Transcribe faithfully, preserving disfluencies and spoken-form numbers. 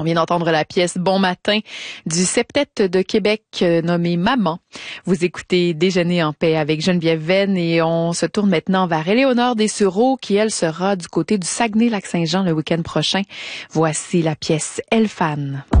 On vient d'entendre la pièce Bon matin du septet de Québec euh, nommé Maman. Vous écoutez Déjeuner en paix avec Geneviève Venn et on se tourne maintenant vers Éléonore Dessureau qui, elle, sera du côté du Saguenay-Lac-Saint-Jean le week-end prochain. Voici la pièce Elle fan.